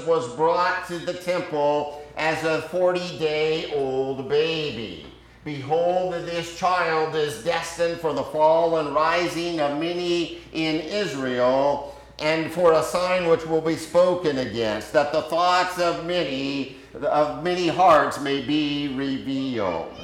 Jesus was brought to the temple as a 40-day-old baby. Behold, this child is destined for the fall and rising of many in Israel, and for a sign which will be spoken against, that the thoughts of many hearts may be revealed.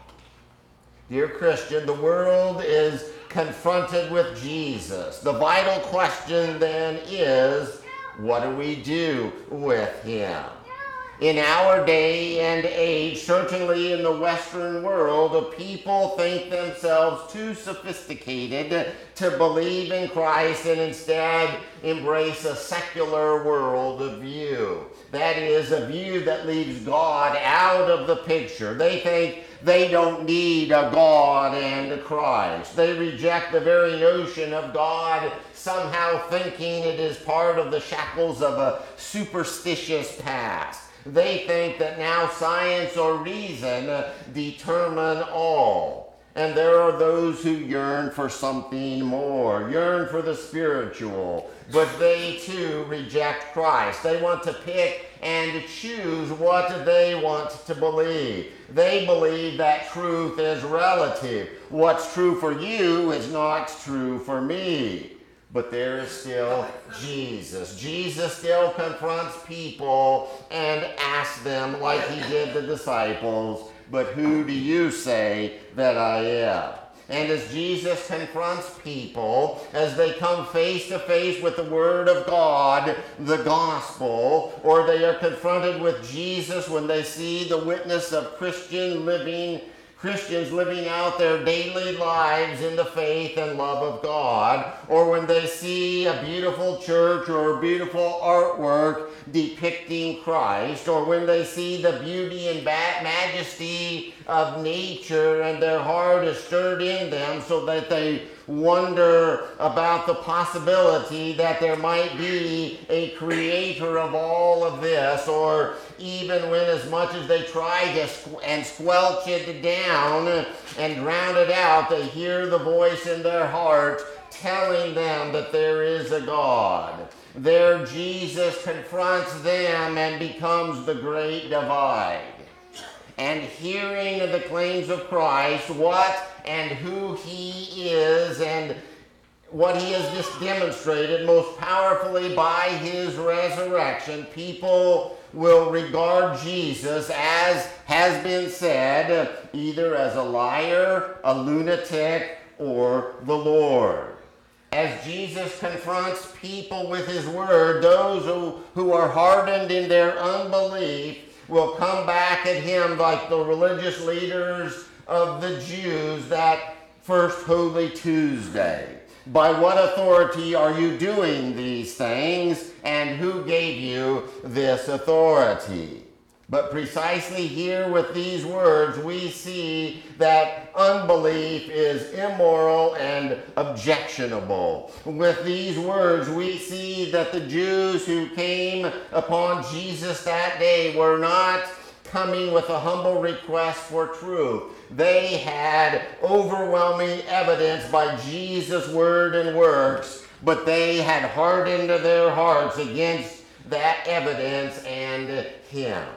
Dear Christian, the world is confronted with Jesus. The vital question then is, what do we do with him? In our day and age, certainly in the Western world, people think themselves too sophisticated to believe in Christ and instead embrace a secular world view. That is, a view that leaves God out of the picture. They think they don't need a God and a Christ. They reject the very notion of God, somehow thinking it is part of the shackles of a superstitious past. They think that now science or reason determine all. And there are those who yearn for something more, yearn for the spiritual, but they too reject Christ. They want to pick and choose what they want to believe. They believe that truth is relative. What's true for you is not true for me. But there is still Jesus. Jesus still confronts people and asks them, like he did the disciples, but who do you say that I am? And as Jesus confronts people, as they come face to face with the Word of God, the gospel, or they are confronted with Jesus when they see the witness of Christians living out their daily lives in the faith and love of God, or when they see a beautiful church or a beautiful artwork depicting Christ, or when they see the beauty and majesty of nature and their heart is stirred in them so that they wonder about the possibility that there might be a creator of all of this, or even when as much as they try to squelch it down and drown it out, they hear the voice in their heart telling them that there is a God. There Jesus confronts them and becomes the great divide. And hearing the claims of Christ, what and who he is, and what he has just demonstrated most powerfully by his resurrection, people will regard Jesus, as has been said, either as a liar, a lunatic, or the Lord. As Jesus confronts people with his word, those who are hardened in their unbelief will come back at him like the religious leaders of the Jews that first Holy Tuesday. By what authority are you doing these things, and who gave you this authority? But precisely here with these words, we see that unbelief is immoral and objectionable. With these words, we see that the Jews who came upon Jesus that day were not coming with a humble request for truth. They had overwhelming evidence by Jesus' word and works, but they had hardened their hearts against that evidence and him.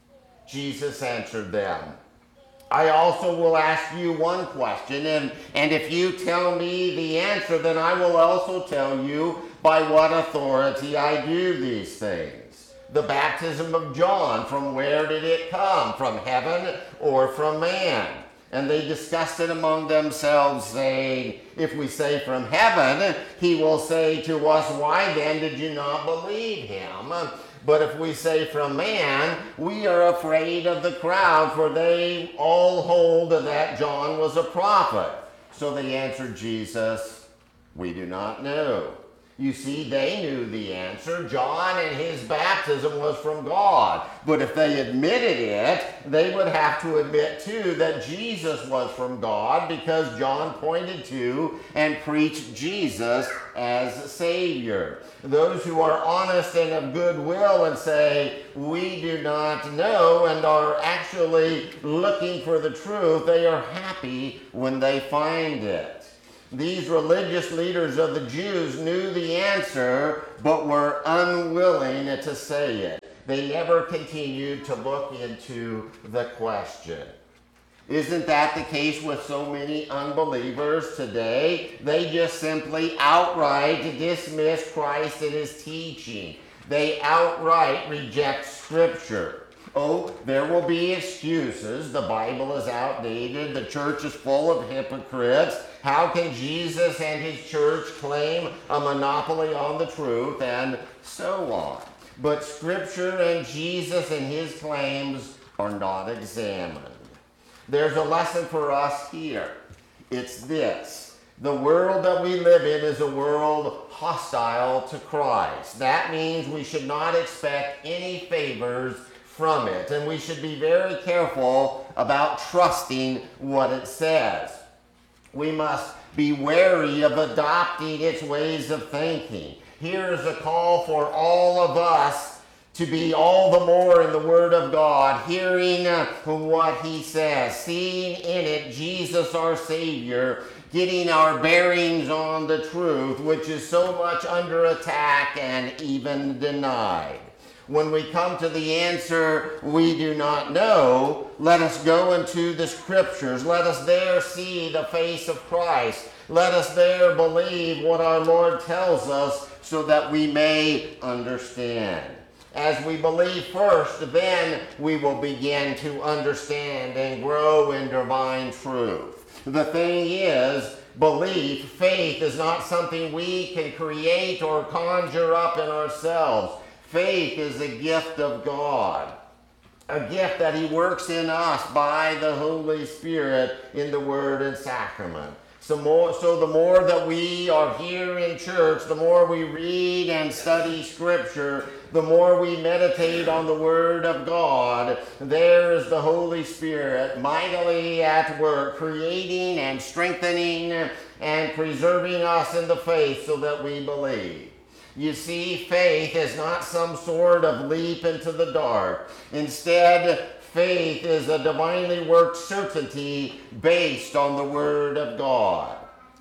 Jesus answered them, I also will ask you one question, and if you tell me the answer, then I will also tell you by what authority I do these things. The baptism of John, from where did it come? From heaven or from man? And they discussed it among themselves, saying, if we say from heaven, he will say to us, why then did you not believe him? But if we say from man, we are afraid of the crowd, for they all hold that John was a prophet. So they answered Jesus, we do not know. You see, they knew the answer. John and his baptism was from God. But if they admitted it, they would have to admit too that Jesus was from God, because John pointed to and preached Jesus as Savior. Those who are honest and of goodwill and say, we do not know, and are actually looking for the truth, they are happy when they find it. These religious leaders of the Jews knew the answer, but were unwilling to say it. They never continued to look into the question. Isn't that the case with so many unbelievers today? They just simply outright dismiss Christ and his teaching. They outright reject Scripture. Oh, there will be excuses. The Bible is outdated. The church is full of hypocrites. How can Jesus and his church claim a monopoly on the truth? And so on. But Scripture and Jesus and his claims are not examined. There's a lesson for us here. It's this. The world that we live in is a world hostile to Christ. That means we should not expect any favors from it, and we should be very careful about trusting what it says. We must be wary of adopting its ways of thinking. Here is a call for all of us to be all the more in the Word of God, hearing what he says, seeing in it Jesus our Savior, getting our bearings on the truth, which is so much under attack and even denied. When we come to the answer we do not know, let us go into the Scriptures. Let us there see the face of Christ. Let us there believe what our Lord tells us so that we may understand. As we believe first, then we will begin to understand and grow in divine truth. The thing is, belief, faith, is not something we can create or conjure up in ourselves. Faith is a gift of God, a gift that he works in us by the Holy Spirit in the Word and Sacrament. So the more that we are here in church, the more we read and study Scripture, the more we meditate on the Word of God, there is the Holy Spirit mightily at work, creating and strengthening and preserving us in the faith so that we believe. You see, faith is not some sort of leap into the dark. Instead, faith is a divinely worked certainty based on the Word of God.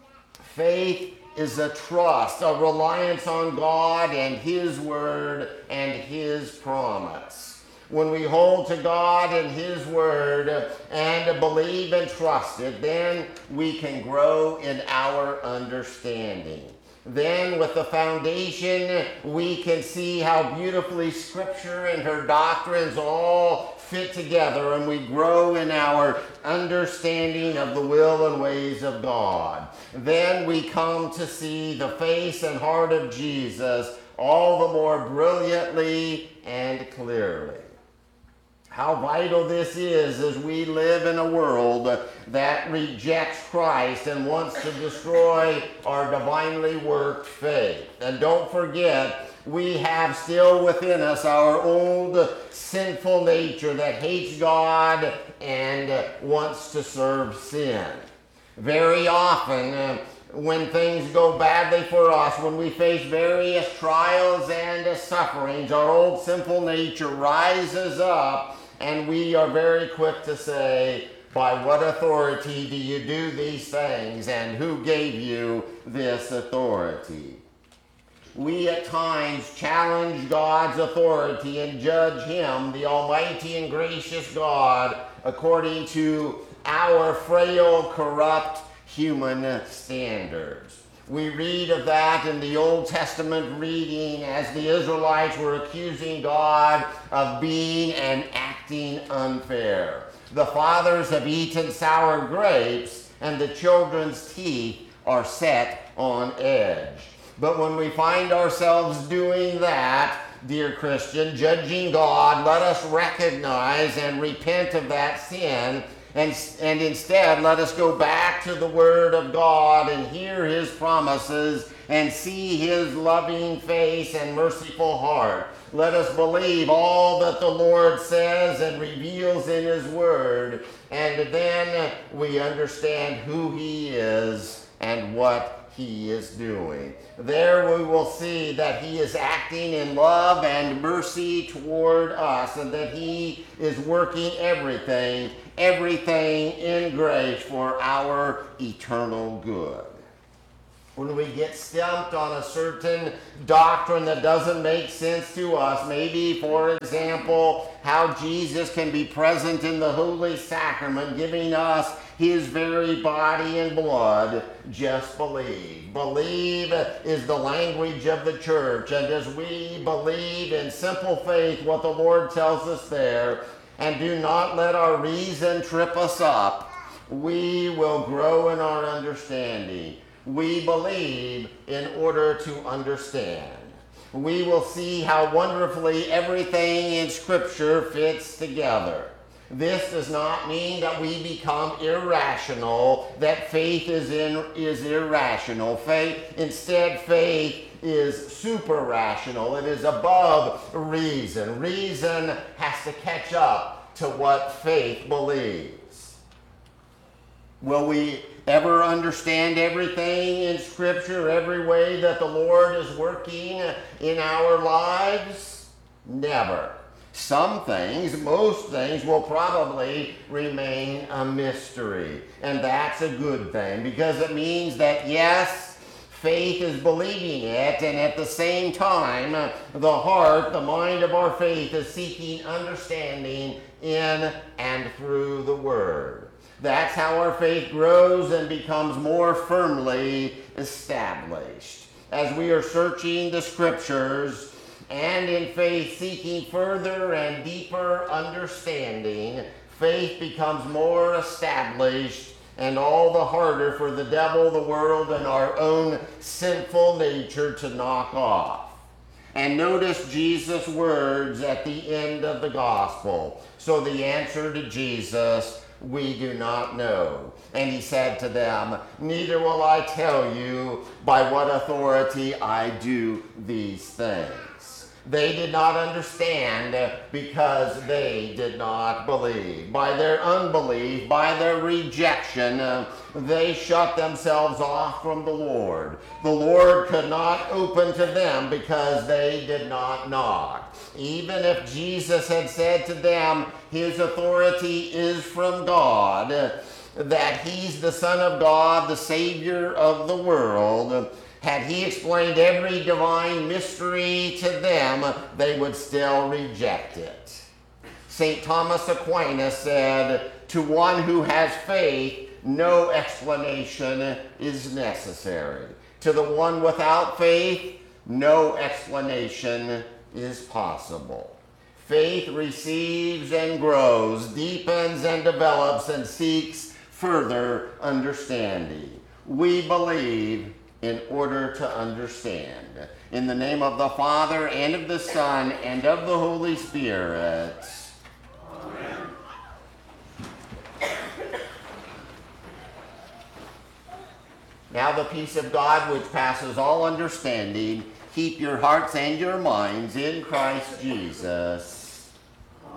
Faith is a trust, a reliance on God and his Word and his promise. When we hold to God and his Word and believe and trust it, then we can grow in our understanding. Then with the foundation, we can see how beautifully Scripture and her doctrines all fit together, and we grow in our understanding of the will and ways of God. Then we come to see the face and heart of Jesus all the more brilliantly and clearly. How vital this is as we live in a world that rejects Christ and wants to destroy our divinely worked faith. And don't forget, we have still within us our old sinful nature that hates God and wants to serve sin. Very often, when things go badly for us, when we face various trials and sufferings, our old sinful nature rises up, and we are very quick to say, by what authority do you do these things, and who gave you this authority? We at times challenge God's authority and judge him, the almighty and gracious God, according to our frail, corrupt human standards. We read of that in the Old Testament reading as the Israelites were accusing God of being and acting unfair. The fathers have eaten sour grapes, and the children's teeth are set on edge. But when we find ourselves doing that, dear Christian, judging God, let us recognize and repent of that sin, and instead let us go back to the Word of God and hear his promises and see his loving face and merciful heart. Let us believe all that the Lord says and reveals in his Word, and then we understand who he is and what he is doing. There we will see that he is acting in love and mercy toward us, and that he is working everything in grace for our eternal good. when we get stumped on a certain doctrine that doesn't make sense to us, maybe, for example, how Jesus can be present in the Holy Sacrament, giving us his very body and blood, just believe. Believe is the language of the church, and as we believe in simple faith what the Lord tells us there, and do not let our reason trip us up, we will grow in our understanding. We believe in order to understand. We will see how wonderfully everything in Scripture fits together. This does not mean that we become irrational, that faith is irrational. Instead, faith is super rational. It is above reason. Reason has to catch up to what faith believes. Will we ever understand everything in Scripture, every way that the Lord is working in our lives? Never. Some things, most things, will probably remain a mystery. And that's a good thing, because it means that, yes, faith is believing it, and at the same time, the heart, the mind of our faith is seeking understanding in and through the Word. That's how our faith grows and becomes more firmly established. As we are searching the Scriptures and in faith seeking further and deeper understanding, faith becomes more established and all the harder for the devil, the world, and our own sinful nature to knock off. And notice Jesus' words at the end of the gospel. So the answer to Jesus, we do not know. And he said to them, neither will I tell you by what authority I do these things. They did not understand because they did not believe. By their unbelief, by their rejection, they shut themselves off from the Lord. The Lord could not open to them because they did not knock. Even if Jesus had said to them, his authority is from God, that he's the Son of God, the Savior of the world, had he explained every divine mystery to them, they would still reject it. St. Thomas Aquinas said, to one who has faith, no explanation is necessary. To the one without faith, no explanation is possible. Faith receives and grows, deepens and develops, and seeks further understanding. We believe in order to understand. In the name of the Father, and of the Son, and of the Holy Spirit. Amen. Now the peace of God, which passes all understanding, keep your hearts and your minds in Christ Jesus.